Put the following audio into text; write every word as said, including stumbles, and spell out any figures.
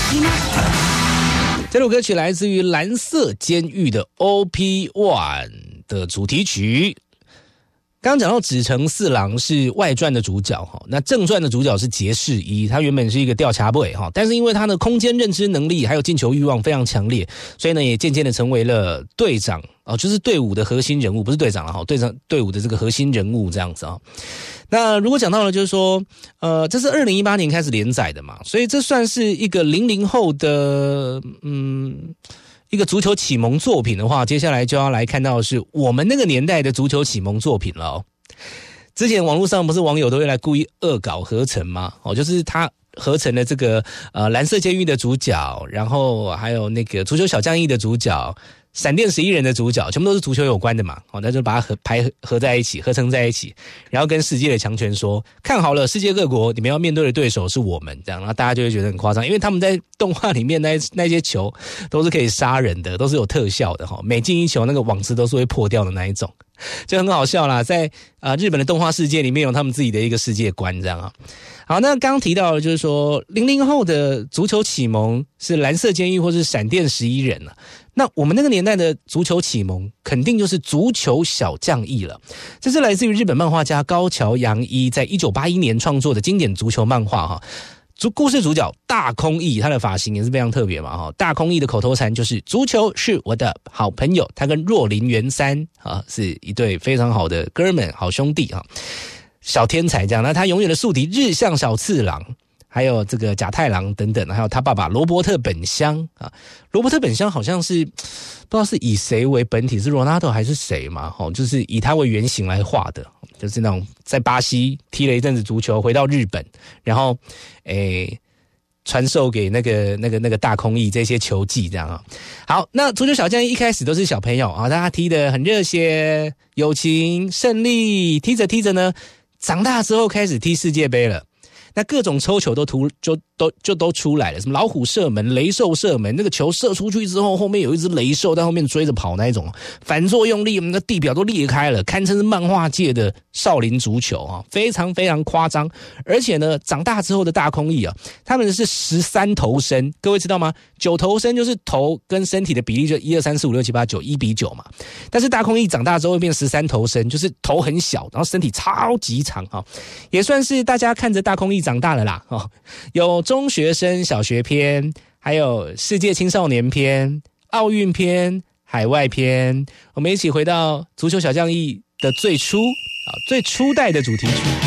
这首歌曲来自于蓝色监狱的 O P 一 的主题曲。刚刚讲到紫城四郎是外传的主角，那正传的主角是杰士一，他原本是一个调查队，但是因为他的空间认知能力还有进球欲望非常强烈，所以呢也渐渐的成为了队长，就是队伍的核心人物，不是队长了，队长队伍的这个核心人物这样子啊。那如果讲到了就是说呃，这是二零一八年开始连载的嘛，所以这算是一个零零后的嗯一个足球启蒙作品的话，接下来就要来看到的是我们那个年代的足球启蒙作品了哦。之前网络上不是网友都会来故意恶搞合成吗？哦，就是他合成了这个呃蓝色监狱的主角，然后还有那个足球小将翼的主角，闪电十一人的主角，全部都是足球有关的嘛，哦，那就把它合排合在一起，合成在一起，然后跟世界的强权说，看好了，世界各国你们要面对的对手是我们，这样，然后大家就会觉得很夸张，因为他们在动画里面那那些球都是可以杀人的，都是有特效的哈，每进一球那个网子都是会破掉的那一种，就很好笑啦，在啊、呃、日本的动画世界里面有他们自己的一个世界观这样啊。好，那刚刚提到的就是说零零后的足球启蒙是蓝色监狱或是闪电十一人啊。那我们那个年代的足球启蒙肯定就是足球小将翼了，这是来自于日本漫画家高桥阳一在一九八一年创作的经典足球漫画哈。故事主角大空翼，他的发型也是非常特别嘛哈。大空翼的口头禅就是足球是我的好朋友，他跟若林元三啊是一对非常好的哥们好兄弟哈，小天才这样。那他永远的宿敌日向小次郎，还有这个甲太郎等等，还有他爸爸罗伯特本乡啊。罗伯特本乡好像是不知道是以谁为本体，是罗纳多还是谁嘛？哦，就是以他为原型来画的，就是那种在巴西踢了一阵子足球，回到日本，然后诶传授给那个那个那个大空翼这些球技这样啊。好，那足球小将一开始都是小朋友啊，大家踢得很热血、友情、胜利，踢着踢着呢，长大之后开始踢世界杯了。那各种抽球都突就都就都出来了，什么老虎射门、雷兽射门，那个球射出去之后，后面有一只雷兽在后面追着跑那一种，反作用力，我们的地表都裂开了，堪称是漫画界的少林足球啊，非常非常夸张。而且呢，长大之后的大空翼啊，他们是十三头身，各位知道吗？九头身就是头跟身体的比例就一二三四五六七八九一比九嘛，但是大空翼长大之后会变十三头身，就是头很小，然后身体超级长啊，也算是大家看着大空翼长大了啦哦，有中学生小学篇，还有世界青少年篇、奥运篇、海外篇，我们一起回到足球小将翼的最初啊最初代的主题曲。